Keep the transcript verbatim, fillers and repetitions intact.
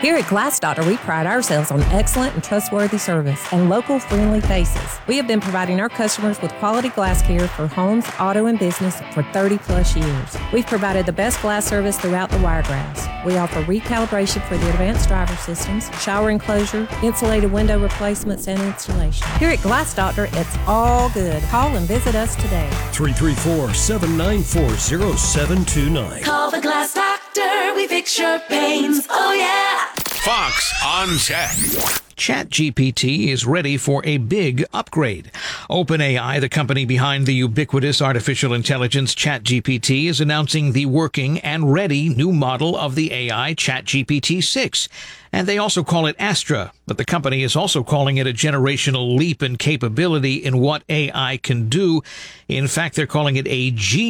Here at Glass Doctor, we pride ourselves on excellent and trustworthy service and local friendly faces. We have been providing our customers with quality glass care for homes, auto, and business for thirty plus years. We've provided the best glass service throughout the Wiregrass. We offer recalibration for the advanced driver systems, shower enclosure, insulated window replacements, and installation. Here at Glass Doctor, it's all good. Call and visit us today. three three four, seven nine four, zero seven two nine. Call the Glass Doctor, we fix your pains. Oh yeah! Fox on Tech. ChatGPT is ready for a big upgrade. OpenAI, the company behind the ubiquitous artificial intelligence ChatGPT, is announcing the working and ready new model of the A I ChatGPT six. And they also call it Astra, but the company is also calling it a generational leap in capability in what A I can do. In fact, they're calling it a G